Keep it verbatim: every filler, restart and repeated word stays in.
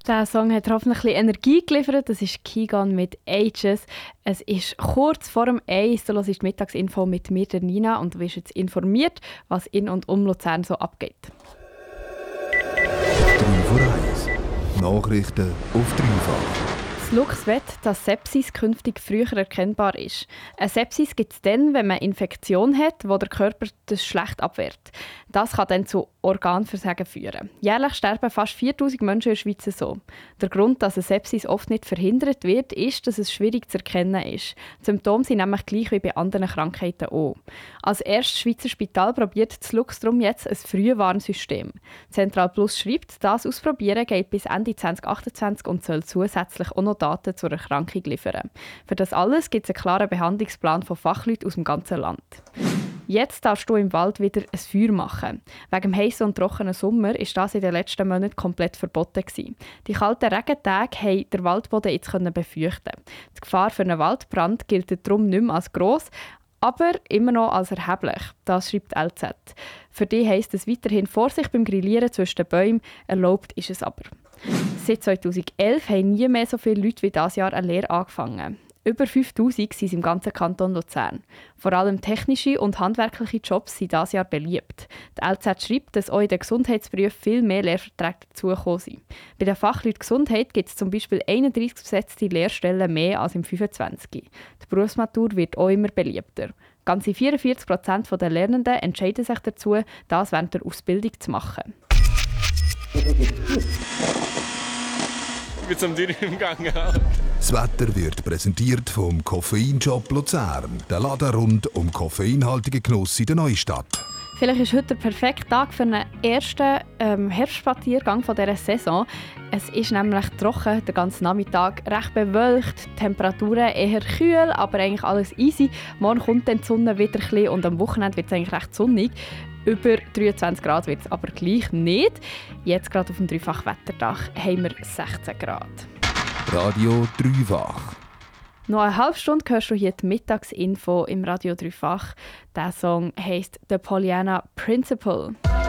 Der Song hat hoffentlich ein bisschen Energie geliefert. Das ist Kigan mit «Ages». Es ist kurz vor dem Eis. Du hörst die Mittagsinfo mit mir, der Nina, und du wirst jetzt informiert, was in und um Luzern so abgeht. drei vor eins. Nachrichten auf dreifach. Das Lux will, dass Sepsis künftig früher erkennbar ist. Eine Sepsis gibt es dann, wenn man Infektion hat, wo der Körper das schlecht abwehrt. Das kann dann zu Organversagen führen. Jährlich sterben fast viertausend Menschen in der Schweiz so. Der Grund, dass eine Sepsis oft nicht verhindert wird, ist, dass es schwierig zu erkennen ist. Die Symptome sind nämlich gleich wie bei anderen Krankheiten auch. Als erstes Schweizer Spital probiert das Lux darum jetzt ein Frühwarnsystem. Zentral Plus schreibt, das Ausprobieren geht bis Ende zwanzig achtundzwanzig und soll zusätzlich auch noch Daten zur Erkrankung liefern. Für das alles gibt es einen klaren Behandlungsplan von Fachleuten aus dem ganzen Land. Jetzt darfst du im Wald wieder ein Feuer machen. Wegen dem heißen und trockenen Sommer war das in den letzten Monaten komplett verboten gewesen. Die kalten Regentage konnten den Waldboden jetzt befeuchten. Die Gefahr für einen Waldbrand gilt darum nicht mehr als gross, aber immer noch als erheblich. Das schreibt L Z. Für die heisst es weiterhin Vorsicht beim Grillieren zwischen den Bäumen. Erlaubt ist es aber. Seit zweitausendelf haben nie mehr so viele Leute wie dieses Jahr eine Lehre angefangen. Über fünftausend sind es im ganzen Kanton Luzern. Vor allem technische und handwerkliche Jobs sind dieses Jahr beliebt. Die L Z schreibt, dass auch in den Gesundheitsberufen viel mehr Lehrverträge dazugekommen sind. Bei den Fachleuten Gesundheit gibt es zum Beispiel einunddreissig besetzte Lehrstellen mehr als im fünfundzwanzig. Die Berufsmatur wird auch immer beliebter. Ganze vierundvierzig Prozent der Lernenden entscheiden sich dazu, das während der Ausbildung zu machen. Ich bin zum Tür im Gang. Das Wetter wird präsentiert vom Koffeinshop Luzern. Der Laden rund um koffeinhaltigen Genuss in der Neustadt. Vielleicht ist heute der perfekte Tag für einen ersten ähm, Herbstspaziergang dieser Saison. Es ist nämlich trocken, den ganzen Nachmittag recht bewölkt, die Temperaturen eher kühl, aber eigentlich alles easy. Morgen kommt dann die Sonne wieder ein bisschen und am Wochenende wird es eigentlich recht sonnig. Über dreiundzwanzig Grad wird es aber gleich nicht. Jetzt gerade auf dem Dreifach-Wetterdach haben wir sechzehn Grad. Radio Dreifach. Noch eine halbe Stunde hörst du hier die Mittagsinfo im Radio Dreifach. Der Song heisst «The Pollyanna Principle».